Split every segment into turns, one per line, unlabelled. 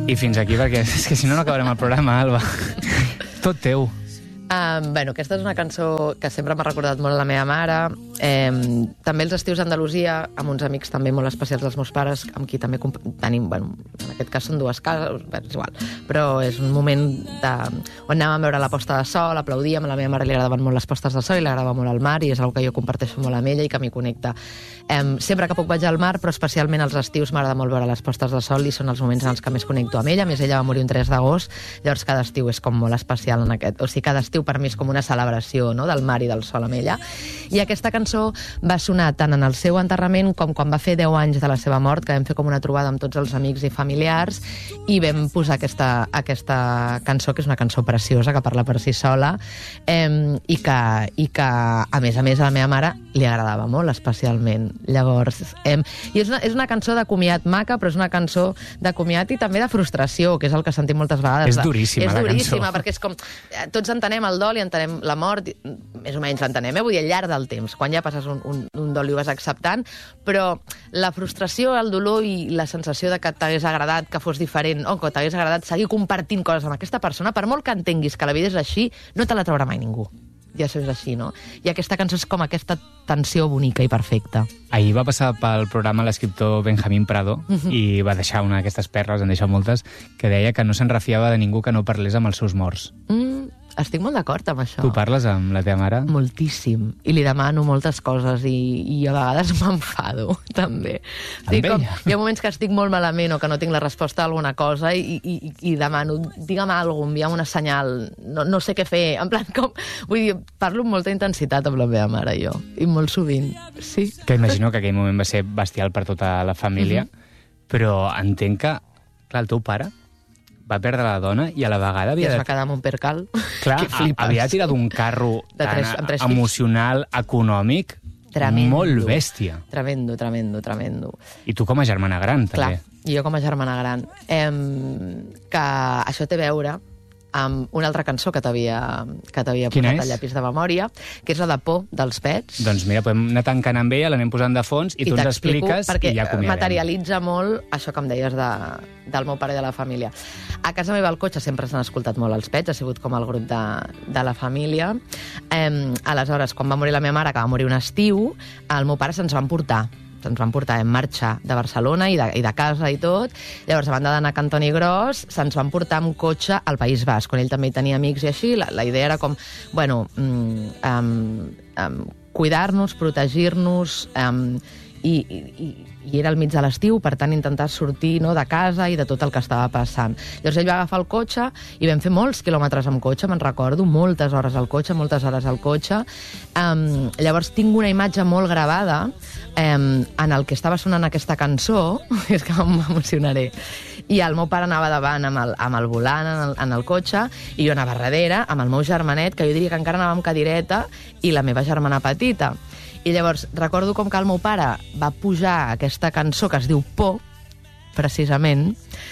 I fins aquí, perquè és que si no acabarem el programa, Alba. Tot teu.
Bueno, aquesta és una cançó que sempre m'ha recordat molt la meva mare. També els estius a Andalusia, amb uns amics també molt especials dels meus pares, amb qui també tenim, bueno, en aquest cas són dues cases, bé, és igual, però és un moment on anàvem a veure la posta de sol, aplaudíem, a la meva mare li agradaven molt les postes de sol i li agradava molt el mar, i és una que jo comparteixo molt amb ella i que m'hi connecta. Sempre que puc vaig al mar, però especialment als estius m'agrada molt veure les postes de sol i són els moments en els que més connecto amb ella. A més, ella va morir un 3 d'agost, llavors cada estiu és com molt especial en aquest... O sigui, cada estiu per mi és com una celebració, no?, del mar i del sol amb ella. I aquesta cançó va sonar tant en el seu enterrament com quan va fer 10 anys de la seva mort, que vam fer com una trobada amb tots els amics i familiars i vam posar aquesta cançó, que és una cançó preciosa, que parla per si sola, i que a més, a la meva mare li agradava molt, especialment. Llavors, i és una cançó de comiat maca, però és una cançó de comiat i també de frustració, que és el que sentim moltes vegades.
És duríssima, la cançó.
És duríssima, perquè és com... Tots entenem el dol i entenem la mort, més o menys l'entenem, vull dir, al llarg del temps, quan ja passes un dol i ho vas acceptant, però la frustració, el dolor i la sensació de que t'hagués agradat que fos diferent, o que t'hagués agradat seguir compartint coses amb aquesta persona, per molt que entenguis que la vida és així, no te la traurà mai ningú. I això és així, no? I aquesta cançó és com aquesta tensió bonica i perfecta.
Ahir va passar pel programa l'escriptor Benjamín Prado i va deixar una d'aquestes perles, en deixa moltes, que deia que no se'n refiava de ningú que no parlés amb els seus morts.
Estic molt d'acord amb això.
Tu parles amb la teva mare?
Moltíssim. I li demano moltes coses i a vegades m'enfado, també.
Amb ella?
Hi ha moments que estic molt malament o que no tinc la resposta a alguna cosa i demano, digue'm alguna cosa, envia'm una senyal, no sé què fer, en plan com... Vull dir, parlo amb molta intensitat amb la meva mare, jo, i molt sovint, sí.
Que imagino que aquell moment va ser bestial per tota la família, però entenc que, clar, el teu pare va perdre la dona i a la vegada havia...
I es va quedar amb un percal.
Clar, havia tirat un carro emocional, econòmic, molt bèstia.
Tremendo.
I tu com a germana gran, també.
Clar, i jo com a germana gran. Que això té a veure amb una altra cançó que t'havia posat al llapis de memòria, que és la de Por, dels Pets.
Doncs mira, podem anar tancant amb ella, l'anem posant de fons i tu ens expliques i ja acomiadem.
Perquè materialitza molt això que em deies del meu pare i de la família. A casa meva al cotxe sempre s'han escoltat molt els Pets, ha sigut com el grup de la família. Aleshores, quan va morir la meva mare, que va morir un estiu, el meu pare se'ns van portar en marxa de Barcelona i de casa i tot. Llavors, a banda d'anar a Cantoni Gros, se'ns van portar amb cotxe al País Basc, on ell també tenia amics i així. La idea era com, bueno, cuidar-nos, protegir-nos, i era al mig de l'estiu, per tant intentar sortir de casa i de tot el que estava passant. Llavors ell va agafar el cotxe i vam fer molts quilòmetres amb cotxe, me'n recordo, moltes hores al cotxe. Llavors tinc una imatge molt gravada en el que estava sonant aquesta cançó, és que m'emocionaré, i el meu pare anava davant amb el volant en el cotxe i jo anava darrere amb el meu germanet, que jo diria que encara anava amb cadireta, i la meva germana petita. I llavors recordo com que el meu pare va pujar a aquesta cançó que es diu Por, precisament,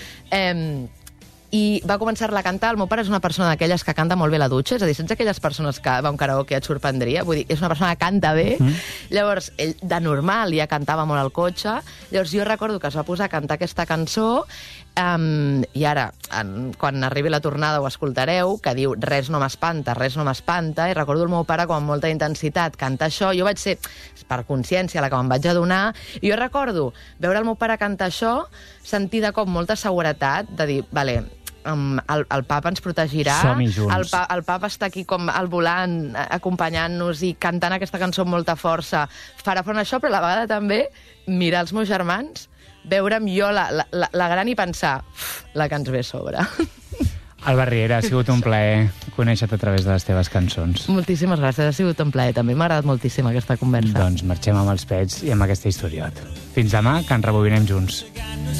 i va començar-la a cantar. El meu pare és una persona d'aquelles que canta molt bé a la dutxa, és a dir, saps aquelles persones que va a un karaoke et sorprendria? Vull dir, és una persona que canta bé. Llavors, ell de normal ja cantava molt al cotxe. Llavors jo recordo que es va posar a cantar aquesta cançó, i ara, quan arribi la tornada ho escoltareu, que diu res no m'espanta, i recordo el meu pare com amb molta intensitat cantar això. Jo vaig ser, per consciència, la que me'n vaig adonar, i jo recordo veure el meu pare cantar això, sentir de cop molta seguretat, de dir, vale, el papa ens protegirà, el papa està aquí com al volant acompanyant-nos i cantant aquesta cançó amb molta força, farà front a això, però a la vegada també mirar els meus germans, veure'm jo la gran i pensar, la que ens ve a sobre.
Alba Riera, ha sigut un plaer conèixer-te a través de les teves cançons.
Moltíssimes gràcies, ha sigut un plaer. També m'ha agradat moltíssim aquesta conversa.
Doncs marxem amb els Pets i amb aquesta historieta. Fins demà, que ens rebobinem junts.